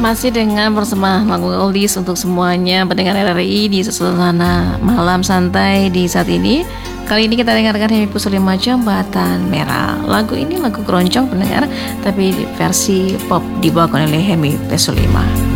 Masih dengan persembahan lagu oldies untuk semuanya pendengar RRI di suasana malam santai di saat ini. Kali ini kita dengarkan Hemi Pusulima Jembatan Merah. Lagu ini lagu keroncong pendengar, tapi versi pop dibawakan oleh Hemi Pusulima.